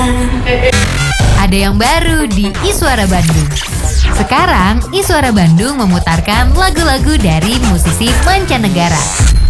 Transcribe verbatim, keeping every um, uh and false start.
Ada yang baru di Iswara Bandung. Sekarang Iswara Bandung memutarkan lagu-lagu dari musisi mancanegara.